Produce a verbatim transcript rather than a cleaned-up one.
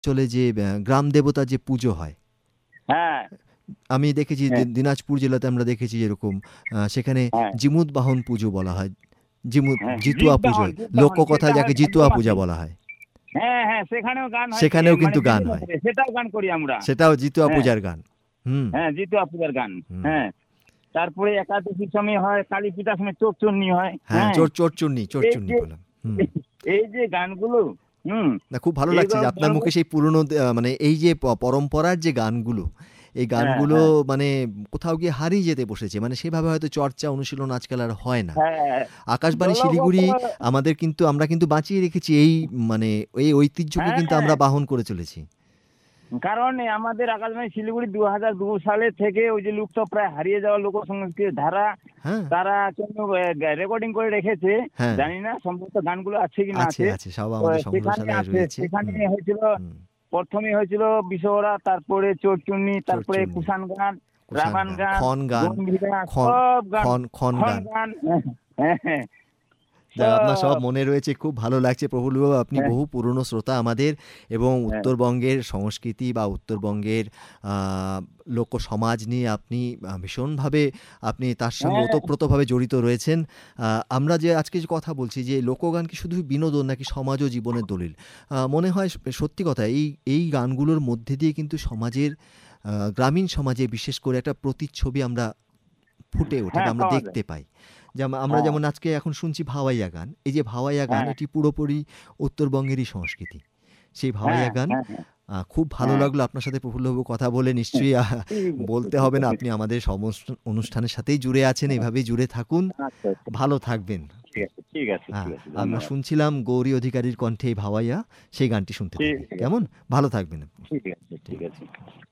চলে যে আ গ্রাম দেবতার যে পুজো হয়। হ্যাঁ। আমি দেখেছি দি হ্যাঁ। দিনাজপুর জেলাতে আমরা দেখেছি যেরকম আ সেখানে হ্যাঁ। জিমুত বাহন পুজো বলা হয়। জিমুত হ্যাঁ, জিতুয়া পুজো। জীবদাহন, জীবদাহন সেটা লোককথায় হয় যাকে ভাদ্র জিতুয়া পূজা মাসে। বলা হয়। হ্যাঁ, হ্যাঁ, সেখানেও গান হয় কি সেখানেও মানে কিন্তু গান বিভিন্ন হয়। করে সেটাও গান করি আমরা। সেটাও জিতুয়া হ্যাঁ। পূজার গান। হুম। হ্যাঁ, জিতুয়া পূজার গান। হুম। হ্যাঁ। তারপরে একাদশীর সময় হয়, কালী পূজার সময় চোরচন্ডী হয়। হ্যাঁ, হ্যাঁ। চোর চোরচুন্নি, এই চোরচুন্নি যে বলা। হুম। এই যে গানগুলো, হুম, না খুব ভালো লাগছে এইগুলো যে আপনার গানগুলো মুখে সেই পুরনো দে আ মানে এই যে প পরম্পরার যে গানগুলো, এই হ্যাঁ, গানগুলো হ্যাঁ। মানে কোথাও গিয়ে হারিয়ে যেতে বসেছে। মানে সেভাবে হয়তো চর্চা অনুশীলন আজকাল আর হয় না। হ্যাঁ। আকাশবাণী দলগত শিলিগুড়ি আমাদের কিন্তু আমরা কিন্তু বাঁচিয়ে রেখেছি এই মানে এই ঐতিহ্যকে কিন্তু হ্যাঁ। আমরা বাহন করে চলেছি। কারণ আমাদের আকাশবাণী শিলিগুড়ি দুই হাজার দুই সালে থেকে ওই যে লুপ্তপ্রায় হারিয়ে যাওয়া লোকসংগীতের ধারা হ্যাঁ। তারা কিন্তু অ্যা রেকর্ডিং করে রেখেছে। হ্যাঁ। জানি না সম্ভবত গানগুলো আছে কিনা আছে, আছে। আছে। সব তো আমাদের সেখানে সংগ্রহশালায় আছে। রয়েছে। সেখানে হুম। হয়েছিল হুম। প্রথম এ হয়েছিল বিষোরা, তারপরে চোরচুন্নি, তারপরে চোরচুন্নি। কুষাণ গান, কুষাণ রামায়ণ গান, গান, খন গান, গম্ভীরা খন সব গান, খন খন খন গান। গান হ্যাঁ, হ্যাঁ। যাক আপনার সব সব। মনে রয়েছে খুব ভালো লাগছে প্রফুল্লবাবু আপনি হ্যাঁ। বহু পুরনো শ্রোতা আমাদের এবং হ্যাঁ। উত্তরবঙ্গের সংস্কৃতি বা উত্তরবঙ্গের আ লোকসমাজ নিয়ে আপনি আ ভীষণভাবে আপনি তার সঙ্গে হ্যাঁ। ওতপ্রোতভাবে জড়িত রয়েছেন। আ আমরা যে আজকে যে কথা বলছি যে লোকগান কি শুধুই বিনোদন নাকি সমাজ ও জীবনের দলিল? আ মনে হয় স সত্যি কথা এই এই গানগুলোর মধ্যে দিয়ে কিন্তু সমাজের আ গ্রামীণ সমাজে বিশেষ করে একটা প্রতিচ্ছবি আমরা ফুটে ওঠে বা হ্যাঁ, আমরা পাওয়া যায়। দেখতে পাই। যেম আমরা হ্যাঁ। যেমন আজকে এখন শুনছি ভাওয়াইয়া গান। এই যে ভাওয়াইয়া গান হ্যাঁ। এটি পুরোপুরি উত্তরবঙ্গেরই সংস্কৃতি। সেই হ্যাঁ, ভাওয়াইয়া গান হ্যাঁ, হ্যাঁ। আ খুব ভালো হ্যাঁ। লাগলো আপনার সাথে প্রফুল্লবাবু কথা বলে নিশ্চয়ই আ ঠিক আছে, বলতে ঠিক হবে না আছে। আপনি আমাদের সমস্ত অনুষ্ঠানের সাথেই জুড়ে আছেন। এভাবেই জুড়ে থাকুন। আচ্ছা, আচ্ছা। ভালো থাকবেন। ঠিক আছে, ঠিক আছে, হ্যাঁ, ঠিক আছে। আমরা ধন্যবাদ। শুনছিলাম গৌরী অধিকারীর কণ্ঠে ভাওয়াইয়া সেই গানটি শুনতে ঠিক থাকি। ঠিক আছে। কেমন? ভালো থাকবেন আপনি। ঠিক আছে, ঠিক ঠিক আছে। আছে।